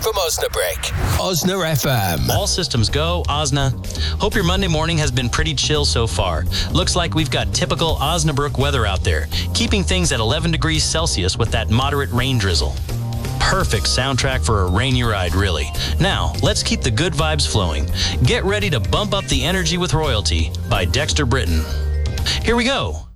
from Osnabrück. Osna FM. All systems go, Osna. Hope your Monday morning has been pretty chill so far. Looks like we've got typical Osnabrück weather out there, keeping things at 11 degrees Celsius with that moderate rain drizzle. Perfect soundtrack for a rainy ride, really. Now, let's keep the good vibes flowing. Get ready to bump up the energy with Royalty by Dexter Britton. Here we go.